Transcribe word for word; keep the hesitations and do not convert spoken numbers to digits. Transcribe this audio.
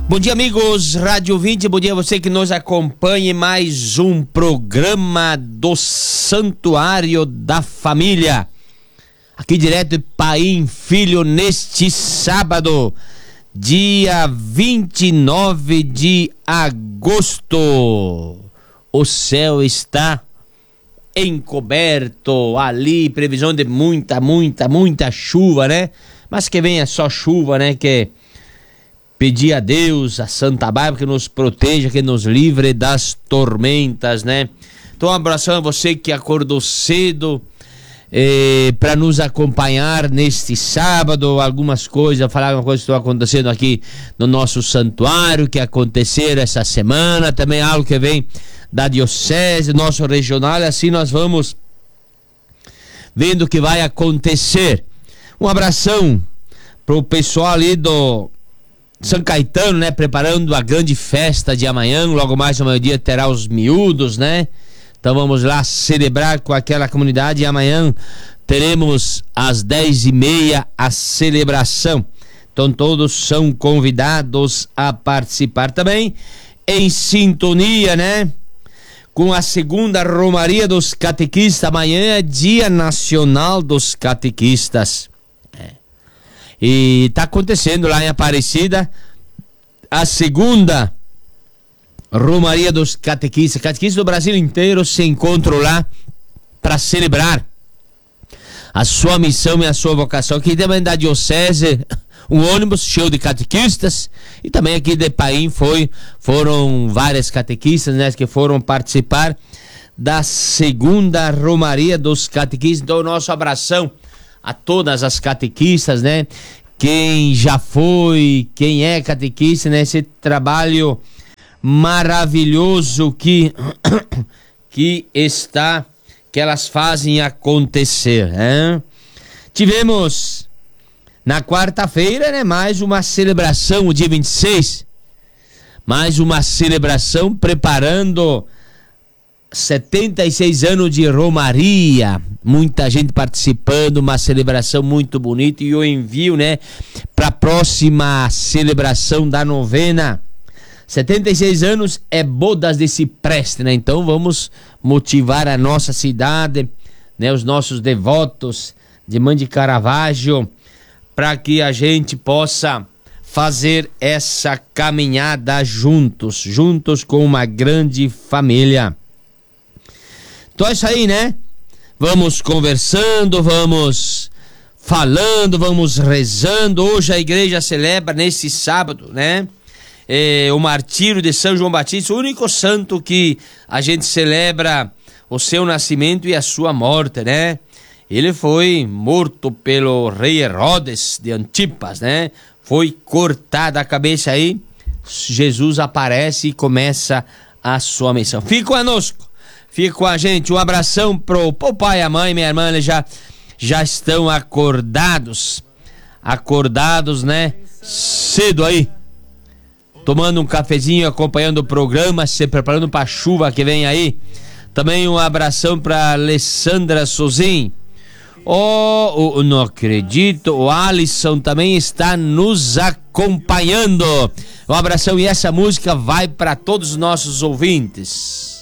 Bom dia, amigos Rádio ouvinte, bom dia a você que nos acompanha em mais um programa do Santuário da Família. Aqui direto de Paim Filho, neste sábado, dia vinte e nove de agosto. O céu está encoberto ali, previsão de muita, muita, muita chuva, né? Mas que venha só chuva, né? Que pedir a Deus, a Santa Bárbara, que nos proteja, que nos livre das tormentas, né? Então, um abração a você que acordou cedo eh, para nos acompanhar neste sábado. Algumas coisas, falar algumas coisas que estão acontecendo aqui no nosso santuário, que aconteceram essa semana, também algo que vem da diocese, nosso regional, e assim nós vamos vendo o que vai acontecer. Um abração pro pessoal ali do São Caetano, né, preparando a grande festa de amanhã. Logo mais ao meio-dia terá os miúdos, né? Então vamos lá celebrar com aquela comunidade, e amanhã teremos às dez e meia a celebração. Então todos são convidados a participar também, em sintonia, né, com a segunda Romaria dos Catequistas. Amanhã é Dia Nacional dos Catequistas. É. E está acontecendo lá em Aparecida a segunda Romaria dos Catequistas. Catequistas do Brasil inteiro se encontram lá para celebrar a sua missão e a sua vocação. Aqui também da diocese, um ônibus cheio de catequistas, e também aqui de Paim foi, foram várias catequistas, né, que foram participar da segunda Romaria dos Catequistas. Então, nosso abração a todas as catequistas, né, quem já foi, quem é catequista, né, esse trabalho maravilhoso que, que está, que elas fazem acontecer, né? Tivemos na quarta-feira, né, mais uma celebração, o dia vinte e seis, mais uma celebração preparando setenta e seis anos de Romaria, muita gente participando, uma celebração muito bonita, e eu envio, né, para a próxima celebração da novena. setenta e seis anos é bodas de cipreste, né? Então vamos motivar a nossa cidade, né, os nossos devotos de Mãe de Caravaggio, para que a gente possa fazer essa caminhada juntos, juntos com uma grande família. Então é isso aí, né? Vamos conversando, vamos falando, vamos rezando. Hoje a igreja celebra nesse sábado, né, é, o martírio de São João Batista, o único santo que a gente celebra o seu nascimento e a sua morte, né? Ele foi morto pelo rei Herodes de Antipas, né? Foi cortada a cabeça aí. Jesus aparece e começa a sua missão. Fique conosco, fique com a gente. Um abração pro, pro pai e a mãe, minha irmã, eles já, já estão acordados. Acordados, né? Cedo aí, tomando um cafezinho, acompanhando o programa, se preparando para a chuva que vem aí. Também um abração para Alessandra Sozin. Oh, oh, não acredito, o Alisson também está nos acompanhando. Um abração, e essa música vai para todos os nossos ouvintes.